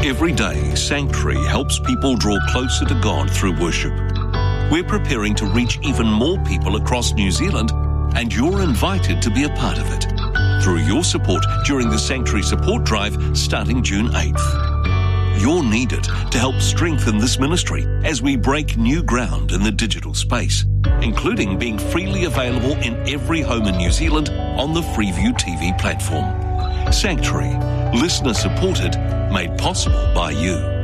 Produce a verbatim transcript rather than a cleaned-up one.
Every day, Sanctuary helps people draw closer to God through worship. We're preparing to reach even more people across New Zealand, and you're invited to be a part of it through your support during the Sanctuary Support Drive starting June eighth. You're needed to help strengthen this ministry as we break new ground in the digital space, including being freely available in every home in New Zealand on the Freeview T V platform. Sanctuary, listener supported, made possible by you.